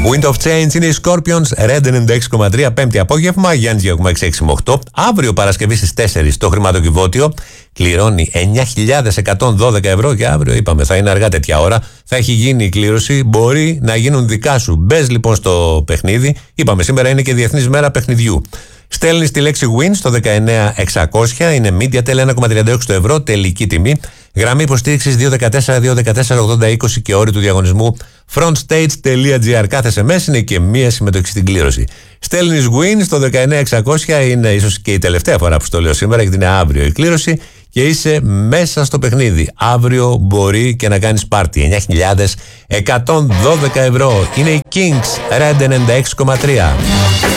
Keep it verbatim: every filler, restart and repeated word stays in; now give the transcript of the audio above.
Wind of Change είναι οι Scorpions, Red ενενήντα έξι κόμμα τρία, πέμπτη απόγευμα, Γιάννης Γεωργού εξήντα έξι με οκτώ. Αύριο Παρασκευή στις τέσσερις το χρηματοκιβώτιο κληρώνει εννιά χιλιάδες εκατόν δώδεκα ευρώ και αύριο είπαμε θα είναι αργά τέτοια ώρα. Θα έχει γίνει η κλήρωση, μπορεί να γίνουν δικά σου. Μπες λοιπόν στο παιχνίδι, είπαμε σήμερα είναι και Διεθνής Μέρα Παιχνιδιού. Στέλνεις τη λέξη win στο δεκαεννιά εξακόσια, είναι MediaTel ένα κόμμα τριάντα έξι ευρώ, τελική τιμή. Γραμμή υποστήριξης δύο ένα τέσσερα δύο ένα τέσσερα ογδόντα είκοσι και όροι του διαγωνισμού frontstage.gr. Κάθε ες εμ ες είναι και μία συμμετοχή στην κλήρωση. Στέλνεις win στο δεκαεννιά εξακόσια, είναι ίσως και η τελευταία φορά που στο λέω σήμερα, γιατί είναι αύριο η κλήρωση και είσαι μέσα στο παιχνίδι. Αύριο μπορεί και να κάνεις πάρτι. εννιά χιλιάδες εκατόν δώδεκα ευρώ. Είναι οι Kings, Red ενενήντα έξι κόμμα τρία.